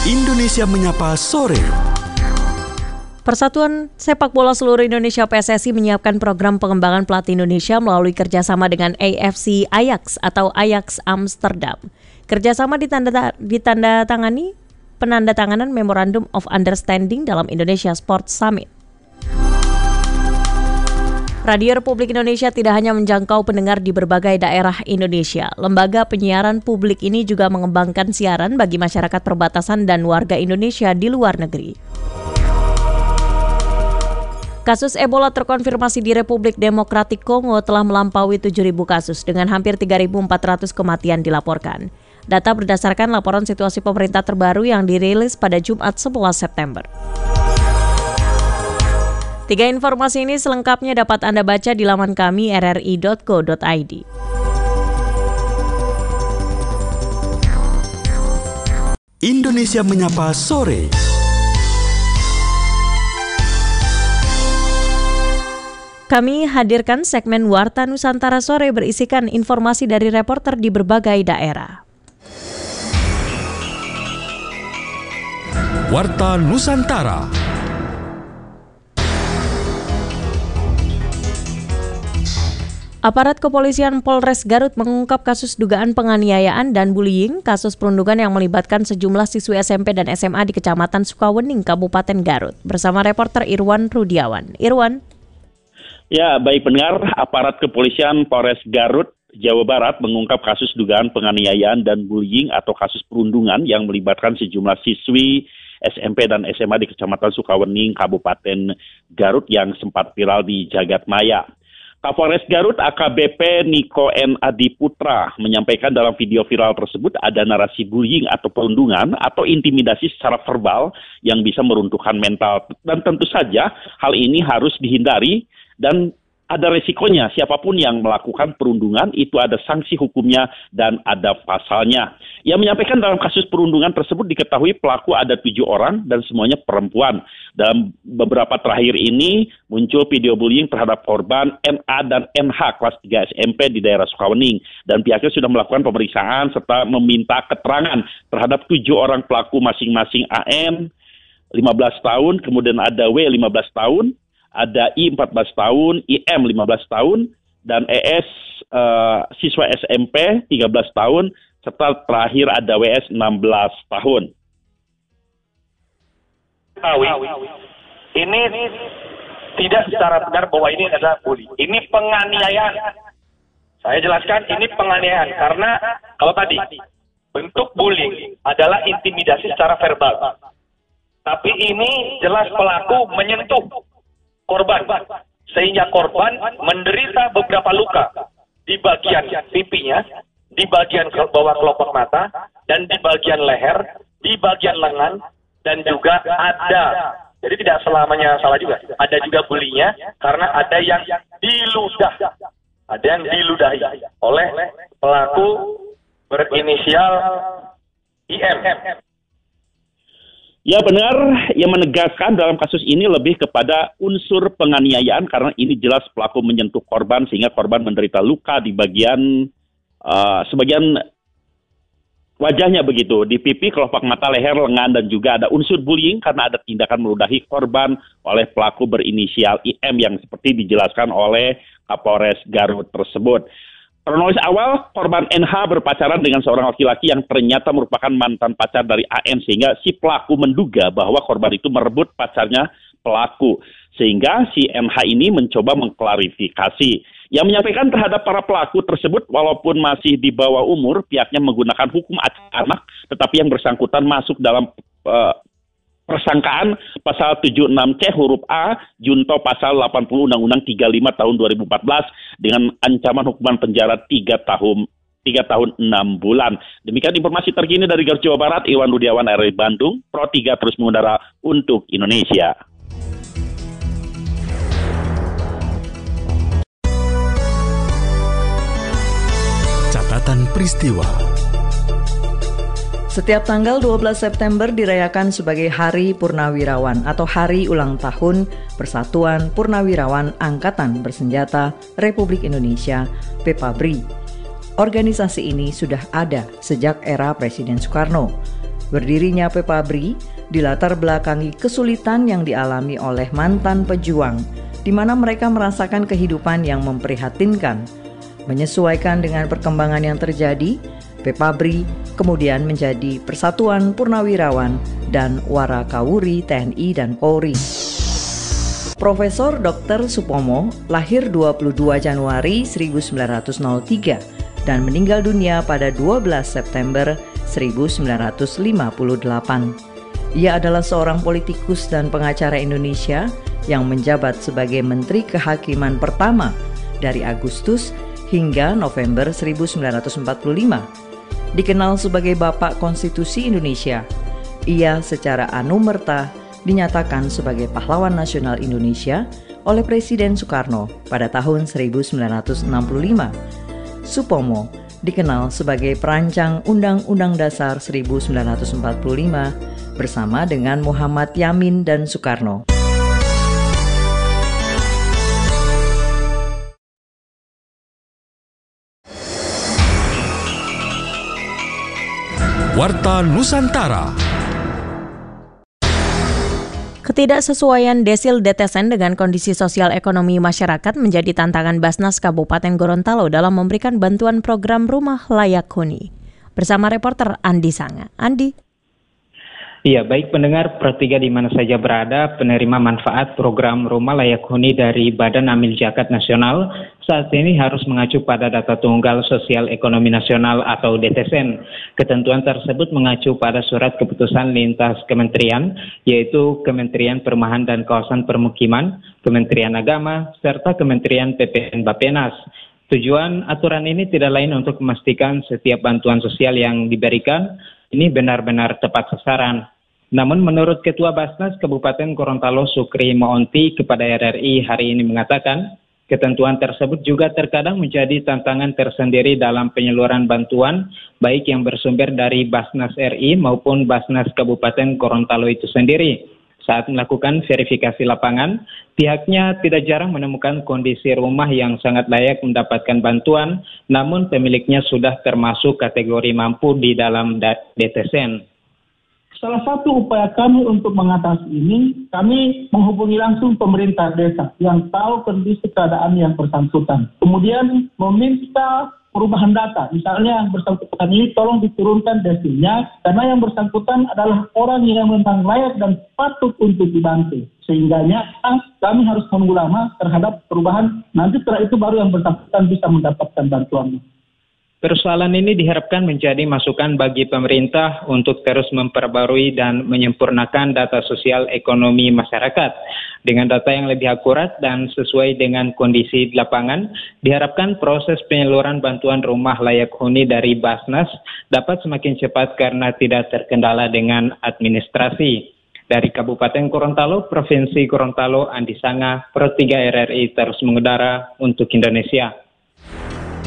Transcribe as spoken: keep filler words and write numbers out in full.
Indonesia Menyapa Sore. Persatuan Sepak Bola Seluruh Indonesia P S S I menyiapkan program pengembangan pelatih Indonesia melalui kerjasama dengan A F C Ajax atau Ajax Amsterdam. Kerjasama ditanda, ditandatangani penandatanganan Memorandum of Understanding dalam Indonesia Sports Summit. Radio Republik Indonesia tidak hanya menjangkau pendengar di berbagai daerah Indonesia. Lembaga penyiaran publik ini juga mengembangkan siaran bagi masyarakat perbatasan dan warga Indonesia di luar negeri. Kasus Ebola terkonfirmasi di Republik Demokratik Kongo telah melampaui tujuh ribu kasus dengan hampir tiga ribu empat ratus kematian dilaporkan. Data berdasarkan laporan situasi pemerintah terbaru yang dirilis pada Jumat sebelas September. Tiga informasi ini selengkapnya dapat Anda baca di laman kami r r i dot co dot i d. Indonesia Menyapa Sore. Kami hadirkan segmen Warta Nusantara Sore berisikan informasi dari reporter di berbagai daerah. Warta Nusantara. Aparat kepolisian Polres Garut mengungkap kasus dugaan penganiayaan dan bullying, kasus perundungan yang melibatkan sejumlah siswi S M P dan S M A di Kecamatan Sukawening, Kabupaten Garut. Bersama reporter Irwan Rudiawan. Irwan. Ya, baik pendengar, aparat kepolisian Polres Garut, Jawa Barat mengungkap kasus dugaan penganiayaan dan bullying atau kasus perundungan yang melibatkan sejumlah siswi S M P dan S M A di Kecamatan Sukawening, Kabupaten Garut yang sempat viral di jagat maya. Kapolres Garut A K B P Niko N Adiputra menyampaikan dalam video viral tersebut ada narasi bullying atau perundungan atau intimidasi secara verbal yang bisa meruntuhkan mental. Dan tentu saja hal ini harus dihindari dan ada resikonya. Siapapun yang melakukan perundungan itu ada sanksi hukumnya dan ada pasalnya. Ia menyampaikan dalam kasus perundungan tersebut diketahui pelaku ada tujuh orang dan semuanya perempuan. Dalam beberapa terakhir ini muncul video bullying terhadap korban N A dan N H kelas tiga S M P di daerah Sukawening. Dan pihaknya sudah melakukan pemeriksaan serta meminta keterangan terhadap tujuh orang pelaku masing-masing A N lima belas tahun, kemudian ada W lima belas tahun, ada I empat belas tahun, I M lima belas tahun, dan E S uh, siswa S M P tiga belas tahun, serta terakhir ada W S enam belas tahun. Ini tidak secara benar bahwa ini adalah bully. Ini penganiayaan. Saya jelaskan ini penganiayaan karena kalau tadi bentuk bullying adalah intimidasi secara verbal. Tapi ini jelas pelaku menyentuh korban sehingga korban menderita beberapa luka di bagian pipinya, di bagian bawah kelopak mata, dan di bagian leher, di bagian lengan, dan juga ada, jadi tidak selamanya salah juga, ada juga bulinya karena ada yang diludah, ada yang diludahi oleh pelaku berinisial I M. Ya benar, yang menegaskan dalam kasus ini lebih kepada unsur penganiayaan karena ini jelas pelaku menyentuh korban sehingga korban menderita luka di bagian uh, sebagian wajahnya begitu, di pipi, kelopak mata, leher, lengan, dan juga ada unsur bullying karena ada tindakan meludahi korban oleh pelaku berinisial I M yang seperti dijelaskan oleh Kapolres Garut tersebut. Kronologis awal, korban N H berpacaran dengan seorang laki-laki yang ternyata merupakan mantan pacar dari A N sehingga si pelaku menduga bahwa korban itu merebut pacarnya pelaku. Sehingga si N H ini mencoba mengklarifikasi. Yang menyampaikan terhadap para pelaku tersebut walaupun masih di bawah umur, pihaknya menggunakan hukum anak, tetapi yang bersangkutan masuk dalam uh, persangkaan pasal tujuh puluh enam C huruf A, junto pasal delapan puluh Undang-Undang tiga puluh lima tahun dua ribu empat belas dengan ancaman hukuman penjara tiga tahun tiga tahun enam bulan. Demikian informasi terkini dari Garut Jawa Barat, Irwan Rudiawan, R R I Bandung, Pro tiga terus mengudara untuk Indonesia. Catatan peristiwa. Setiap tanggal dua belas September dirayakan sebagai Hari Purnawirawan atau Hari Ulang Tahun Persatuan Purnawirawan Angkatan Bersenjata Republik Indonesia P P A B R I. Organisasi ini sudah ada sejak era Presiden Soekarno. Berdirinya Pepabri dilatar belakangi kesulitan yang dialami oleh mantan pejuang, di mana mereka merasakan kehidupan yang memprihatinkan. Menyesuaikan dengan perkembangan yang terjadi, Pepabri kemudian menjadi Persatuan Purnawirawan dan Warakawuri T N I dan Polri. Profesor Doktor Supomo lahir dua puluh dua Januari seribu sembilan ratus tiga dan meninggal dunia pada dua belas September seribu sembilan ratus lima puluh delapan. Ia adalah seorang politikus dan pengacara Indonesia yang menjabat sebagai Menteri Kehakiman pertama dari Agustus hingga November seribu sembilan ratus empat puluh lima. Dikenal sebagai Bapak Konstitusi Indonesia, ia secara anumerta dinyatakan sebagai Pahlawan Nasional Indonesia oleh Presiden Soekarno pada tahun seribu sembilan ratus enam puluh lima. Supomo dikenal sebagai perancang Undang-Undang Dasar seribu sembilan ratus empat puluh lima bersama dengan Muhammad Yamin dan Soekarno. Warta Nusantara. Ketidaksesuaian desil D T S N dengan kondisi sosial ekonomi masyarakat menjadi tantangan Basnas Kabupaten Gorontalo dalam memberikan bantuan program rumah layak huni. Bersama reporter Andi Sanga. Andi. Iya, baik pendengar Pro tiga di mana saja berada, penerima manfaat program rumah layak huni dari Badan Amil Zakat Nasional saat ini harus mengacu pada data tunggal sosial ekonomi nasional atau D T S N. Ketentuan tersebut mengacu pada surat keputusan lintas kementerian, yaitu Kementerian Perumahan dan Kawasan Permukiman, Kementerian Agama, serta Kementerian P P N Bappenas. Tujuan aturan ini tidak lain untuk memastikan setiap bantuan sosial yang diberikan ini benar-benar tepat sasaran. Namun menurut Ketua Basnas Kabupaten Gorontalo Sukri Moonti kepada R R I hari ini mengatakan, ketentuan tersebut juga terkadang menjadi tantangan tersendiri dalam penyaluran bantuan, baik yang bersumber dari Basnas R I maupun Basnas Kabupaten Gorontalo itu sendiri. Saat melakukan verifikasi lapangan, pihaknya tidak jarang menemukan kondisi rumah yang sangat layak mendapatkan bantuan, namun pemiliknya sudah termasuk kategori mampu di dalam D T S N. Salah satu upaya kami untuk mengatasi ini, kami menghubungi langsung pemerintah desa yang tahu kondisi keadaan yang bersangkutan. Kemudian meminta perubahan data, misalnya yang bersangkutan ini tolong diturunkan desilnya, karena yang bersangkutan adalah orang yang memang layak dan patut untuk dibantu. Sehingganya kami harus menunggu lama terhadap perubahan, nanti setelah itu baru yang bersangkutan bisa mendapatkan bantuannya. Persoalan ini diharapkan menjadi masukan bagi pemerintah untuk terus memperbarui dan menyempurnakan data sosial ekonomi masyarakat. Dengan data yang lebih akurat dan sesuai dengan kondisi di lapangan, diharapkan proses penyaluran bantuan rumah layak huni dari Basnas dapat semakin cepat karena tidak terkendala dengan administrasi. Dari Kabupaten Gorontalo, Provinsi Gorontalo, Andi Sanga, Pro tiga R R I terus mengudara untuk Indonesia.